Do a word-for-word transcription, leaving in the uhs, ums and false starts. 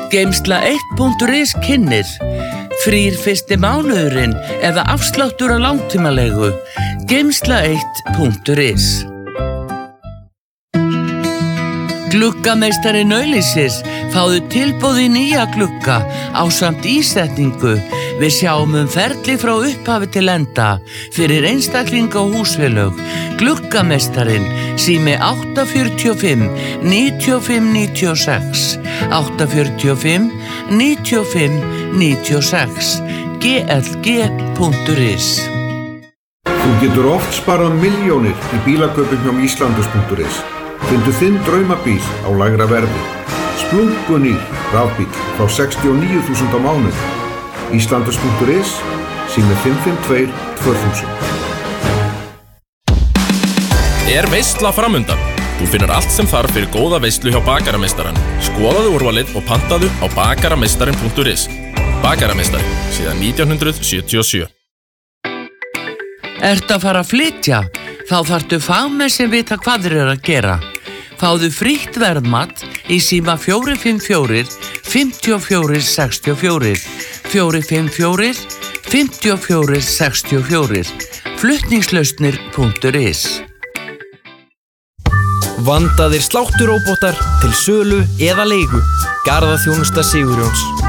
Geymsla eitt punktur is kynnir. Frýr fyrsti mánuðurinn eða afsláttur á langtímalegu. Geymsla eitt punktur is. Gluggameistari Nauðlýsis fáðu tilboð í nýja glugga ásamt ísetningu. Við sjáum um ferli frá upphafi til enda fyrir einstaklinga og húsfélög. Gluggameistarinn sími átta fjögur fimm níu fimm níu sex átta fjögur fimm níu fimm níu sex g l g punktur is. Þú getur oft sparað milljónir í bílakaupum hjá Íslandus punktur is. Fyndu þinn draumabíl á lægra verði. Splunkunýr rafbíl frá sextíu og níu þúsund á mánuði. Íslandus punktur is, sími fimm fimm tvö tvö þúsund. Er veisla framundan? Þú finnur allt sem þarf fyrir góða veislu hjá Bakarameistarann. Skoðaðu úrvalið og pantaðu á bakarameistarin punktur is. Bakarameistari, síðan nítján hundruð sjötíu og sjö. Ertu að fara að flytja? Þá þarftu fagmenn sem vita hvað þeir eru að gera. Fáðu frítt verðmat í síma fjögur fimm fjögur fimm fjögur sex fjögur fjögur fimm fjögur fimm fjögur sex fjögur flutningslausnir punktur is. Vandaðir slátturóbótar til sölu eða leigu. Garðaþjónusta Sigurjóns.